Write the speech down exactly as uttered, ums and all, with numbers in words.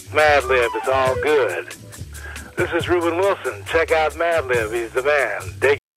Madlib, it's all good. This is Reuben Wilson. Check out Madlib. He's the man. Dig